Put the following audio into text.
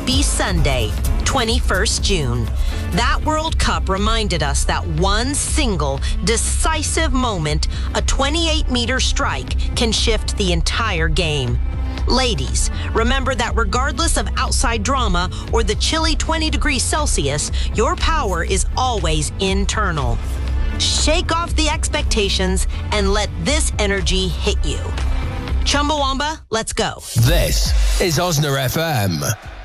be Sunday, 21st June. That World Cup reminded us that one single decisive moment, a 28-meter strike, can shift the entire game. Ladies, remember that regardless of outside drama or the chilly 20 degrees Celsius, your power is always internal. Shake off the expectations and let this energy hit you. Chumbawamba, let's go. This is Osna FM.